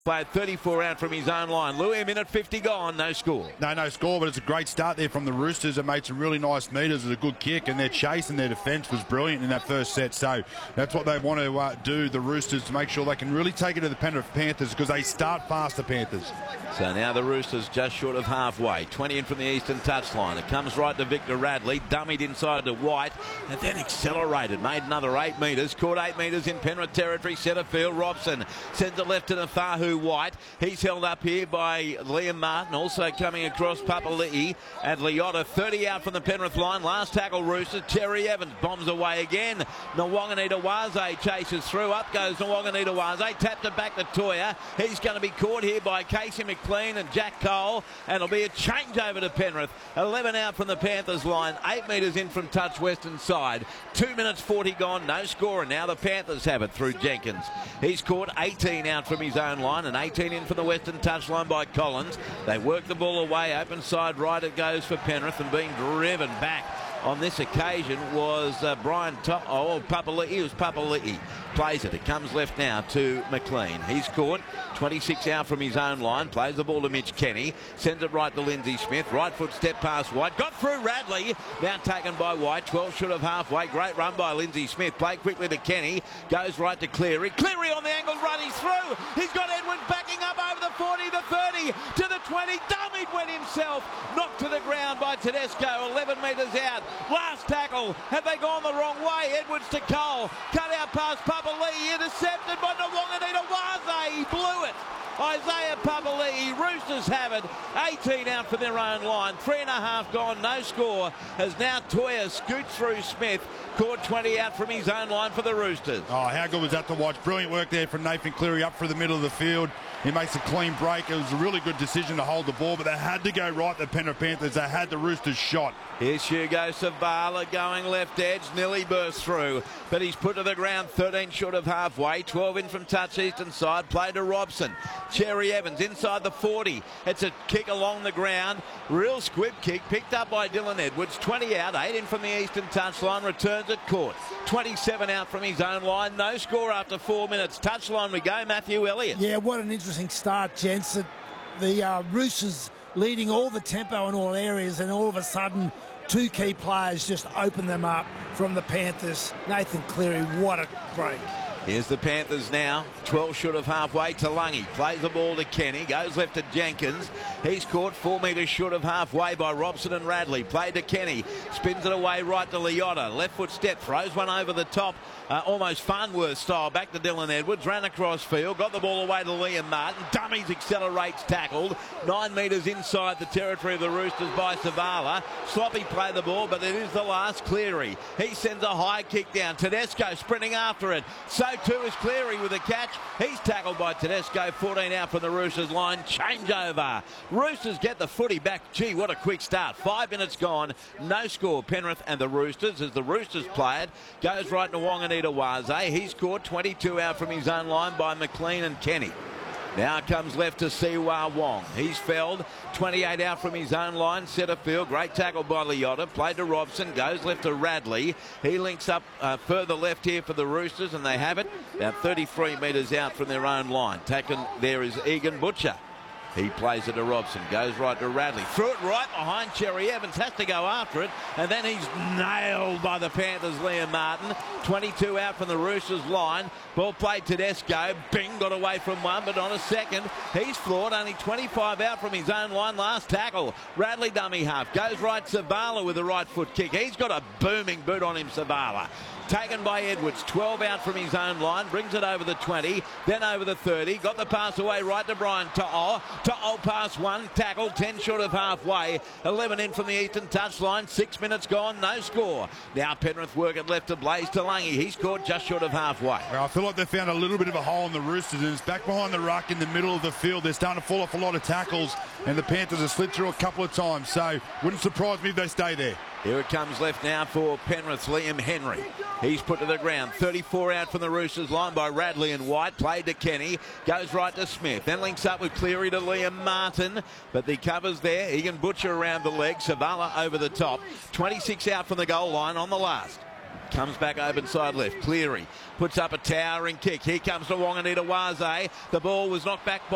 Played 34 out from his own line. Louis, a minute 50 gone, no score. No score, but it's a great start there from the Roosters. It made some really nice meters. It was a good kick, and their chase and their defence was brilliant in that first set. So that's what they want to do, the Roosters, to make sure they can really take it to the Penrith Panthers, because they start fast, the Panthers. So now the Roosters just short of halfway. 20 in from the eastern touchline. It comes right to Victor Radley. Dummied inside to White, and then accelerated. Made another 8 metres. Caught 8 metres in Penrith territory. Centre field. Robson sends it left to Nafahu White. He's held up here by Liam Martin. Also coming across Papali'i and Leota. 30 out from the Penrith line. Last tackle Roosters. Cherry Evans bombs away again. Nwanganita-Waze chases through. Up goes Nwanganita-Waze. Tapped it back to Toya. He's going to be caught here by Casey McLean and Jack Cole, and it'll be a change over to Penrith. 11 out from the Panthers line. 8 metres in from touch western side. 2 minutes 40 gone, no score, and now the Panthers have it through Jenkins. He's caught 18 out from his own line and 18 in from the western touchline by Collins. They work the ball away. Open side right it goes for Penrith, and being driven back on this occasion was Papali'i. It was Papali'i. Plays it. It comes left now to McLean. He's caught 26 out from his own line. Plays the ball to Mitch Kenny. Sends it right to Lindsay Smith. Right foot step past White. Got through Radley. Now taken by White. 12 short of halfway. Great run by Lindsay Smith. Play quickly to Kenny. Goes right to Cleary. Cleary on the angle run. He's through. He's got Edwards backing up over the 40, the 30, to the 20. Dummied went himself. Knocked to the ground by Tedesco. 11 metres out. Last tackle. Have they gone the wrong way? Edwards to Cole. Cut out past Papali'i. Intercepted by Nwanganita-Waze. He blew it. Isaiah Papali'i. Roosters have it. 18 out for their own line. 3.5 gone. No score. As now Toya scoots through Smith. Caught 20 out from his own line for the Roosters. Oh, how good was that to watch? Brilliant work there from Nathan Cleary up through the middle of the field. He makes a clean break. It was a really good decision to hold the ball, but they had to go right, the Penrith Panthers. They had the Roosters shot. Here's Hugo Savala going left edge. Nearly burst through, but he's put to the ground 13 short of halfway. 12 in from touch eastern side. Play to Robson. Cherry Evans inside the 40. It's a kick along the ground. Real squib kick picked up by Dylan Edwards. 20 out. 8 in from the eastern touchline. Returns it caught. 27 out from his own line. No score after 4 minutes. Touchline we go. Matthew Elliott. Yeah, what an interesting start, gents. The Roosters leading all the tempo in all areas, and all of a sudden 2 key players just open them up from the Panthers. Nathan Cleary, what a break. Here's the Panthers now. 12 short of halfway. Talangi plays the ball to Kenny. Goes left to Jenkins. He's caught 4 metres short of halfway by Robson and Radley. Played to Kenny. Spins it away right to Leota. Left foot step. Throws one over the top. Almost Farnworth style. Back to Dylan Edwards. Ran across field. Got the ball away to Liam Martin. Dummies, accelerates, tackled. 9 metres inside the territory of the Roosters by Savala. Sloppy play the ball, but it is the last. Cleary. He sends a high kick down. Tedesco sprinting after it. So too is Cleary with a catch. He's tackled by Tedesco. 14 out from the Roosters line. Changeover. Roosters get the footy back. Gee, what a quick start. 5 minutes gone. No score. Penrith and the Roosters, as the Roosters play it. Goes right to Nwanganita-Waze. He's caught 22 out from his own line by McLean and Kenny. Now comes left to Siwa Wong. He's felled. 28 out from his own line. Centre field. Great tackle by Leota. Played to Robson. Goes left to Radley. He links up further left here for the Roosters, and they have it. About 33 metres out from their own line. Taken there is Egan Butcher. He plays it to Robson, goes right to Radley. Threw it right behind Cherry Evans, has to go after it, and then he's nailed by the Panthers, Liam Martin. 22 out from the Roosters line. Ball played Tedesco. Bing got away from one, but on a second. He's floored, only 25 out from his own line. Last tackle. Radley dummy half. Goes right Savala with a right foot kick. He's got a booming boot on him, Savala. Taken by Edwards, 12 out from his own line, brings it over the 20, then over the 30, got the pass away right to Brian To'o. To'o pass 1, tackle, 10 short of halfway, 11 in from the eastern touchline, 6 minutes gone, no score. Now Penrith work it left to Blaze Talangi. He's caught just short of halfway. Well, I feel like they found a little bit of a hole in the Roosters, and it's back behind the ruck in the middle of the field. They're starting to fall off a lot of tackles, and the Panthers have slid through a couple of times, so wouldn't surprise me if they stay there. Here it comes left now for Penrith's Liam Henry. He's put to the ground. 34 out from the Roosters line by Radley and White. Played to Kenny. Goes right to Smith. Then links up with Cleary to Liam Martin. But the cover's there. Egan Butcher around the leg. Savala over the top. 26 out from the goal line on the last. Comes back open side left. Cleary puts up a towering kick. Here comes Nwanganita-Waze. The ball was knocked back by